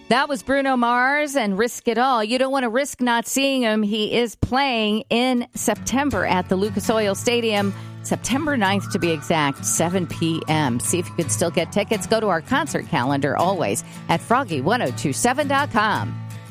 That was Bruno Mars and Risk It All. You don't want to risk not seeing him. He is playing in September at the Lucas Oil Stadium, September 9th to be exact, 7 p.m. See if you can still get tickets. Go to our concert calendar always at froggy1027.com.